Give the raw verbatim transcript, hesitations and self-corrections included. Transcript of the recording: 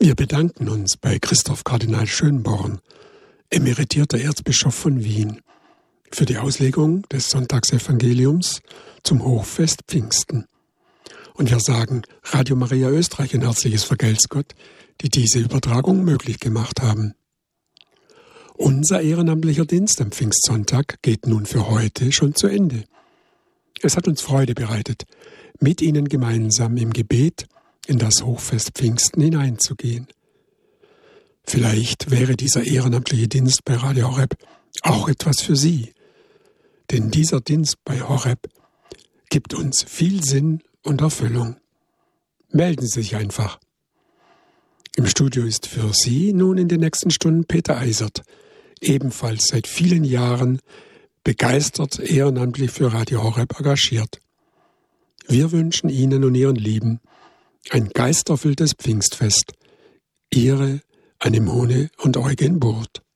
Wir bedanken uns bei Christoph Kardinal Schönborn, emeritierter Erzbischof von Wien, für die Auslegung des Sonntagsevangeliums zum Hochfest Pfingsten. Und wir sagen Radio Maria Österreich ein herzliches Vergelt's Gott, die diese Übertragung möglich gemacht haben. Unser ehrenamtlicher Dienst am Pfingstsonntag geht nun für heute schon zu Ende. Es hat uns Freude bereitet, mit Ihnen gemeinsam im Gebet in das Hochfest Pfingsten hineinzugehen. Vielleicht wäre dieser ehrenamtliche Dienst bei Radio Horeb auch etwas für Sie, denn dieser Dienst bei Horeb gibt uns viel Sinn und Erfüllung. Melden Sie sich einfach. Im Studio ist für Sie nun in den nächsten Stunden Peter Eisert, ebenfalls seit vielen Jahren begeistert ehrenamtlich für Radio Horeb engagiert. Wir wünschen Ihnen und Ihren Lieben ein geisterfülltes Pfingstfest. Ihre Anemone und Eugen Burt.